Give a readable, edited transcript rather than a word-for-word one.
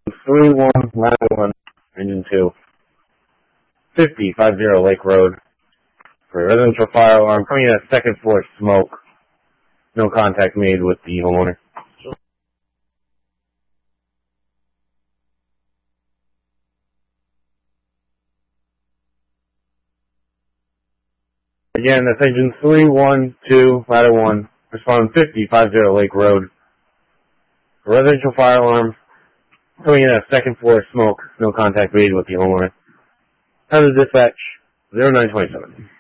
31 Ladder 1, Engine 2, 50 Lake Road. For a residential fire alarm coming in at second floor smoke. No contact made with the homeowner. Again, that's engine 312, Ladder 1, responding 50 Lake Road. A residential fire alarm coming in at second floor smoke. No contact made with the homeowner. Time of dispatch, 0927.